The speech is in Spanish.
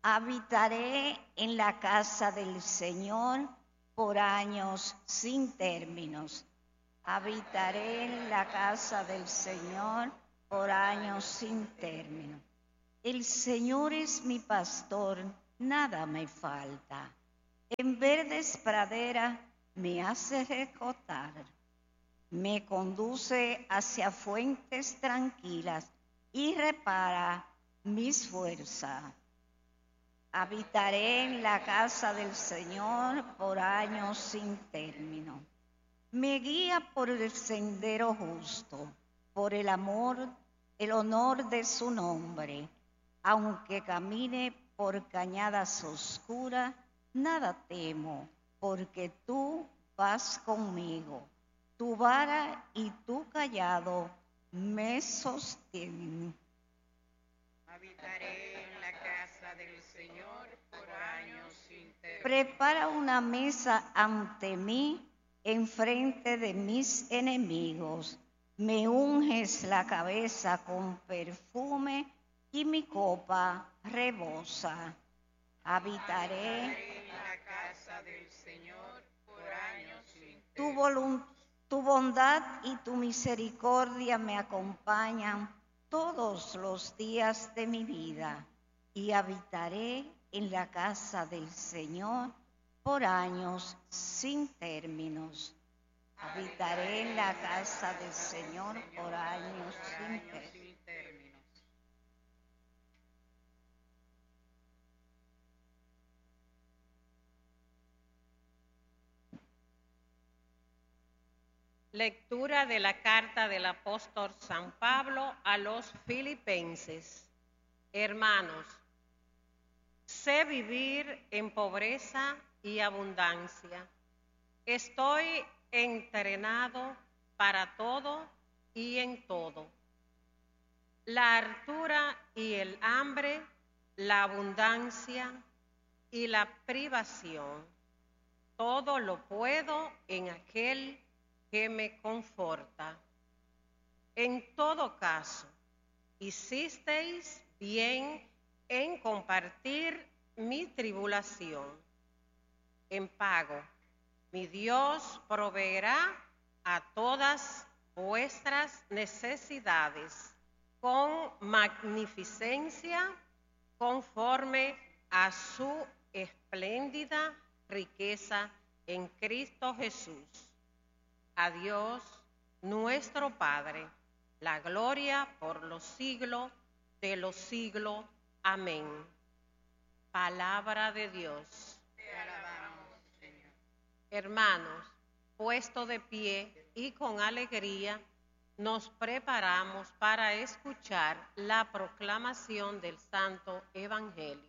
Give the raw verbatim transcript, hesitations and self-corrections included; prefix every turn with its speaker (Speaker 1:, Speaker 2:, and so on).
Speaker 1: Habitaré en la casa del Señor por años sin términos. Habitaré en la casa del Señor por años sin término. El Señor es mi pastor, nada me falta. En verdes praderas me hace recostar. Me conduce hacia fuentes tranquilas y repara mis fuerzas. Habitaré en la casa del Señor por años sin término. Me guía por el sendero justo, por el amor, el honor de su nombre. Aunque camine por cañadas oscuras, nada temo, porque tú vas conmigo. Tu vara y tu cayado me sostienen.
Speaker 2: Habitaré en la casa del Señor por años sin término.
Speaker 1: Prepara una mesa ante mí, enfrente de mis enemigos. Me unges la cabeza con perfume y mi copa rebosa. Habitaré
Speaker 2: en la casa del Señor por años sin
Speaker 1: tu,
Speaker 2: término.
Speaker 1: volun- tu bondad y tu misericordia me acompañan todos los días de mi vida y habitaré en la casa del Señor por años sin términos. Habitaré en la casa del Señor por años sin términos.
Speaker 2: Lectura de la carta del apóstol San Pablo a los Filipenses. Hermanos, sé vivir en pobreza y abundancia. Estoy entrenado para todo y en todo. La hartura y el hambre, la abundancia y la privación. Todo lo puedo en aquel que me conforta. En todo caso, hicisteis bien en compartir mi tribulación. En pago, mi Dios proveerá a todas vuestras necesidades con magnificencia conforme a su espléndida riqueza en Cristo Jesús. A Dios, nuestro Padre, la gloria por los siglos de los siglos. Amén. Palabra de Dios. Te alabamos, Señor. Hermanos, puesto de pie y con alegría, nos preparamos para escuchar la proclamación del Santo Evangelio.